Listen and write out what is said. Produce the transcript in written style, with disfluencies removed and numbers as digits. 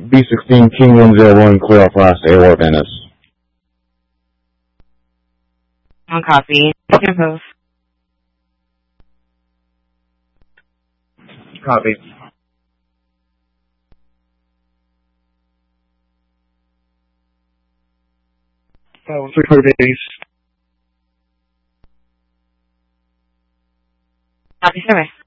B16, King 101, clear off last AWAR Venice. On copy. Compose. Copy. Three clear base. Copy, service.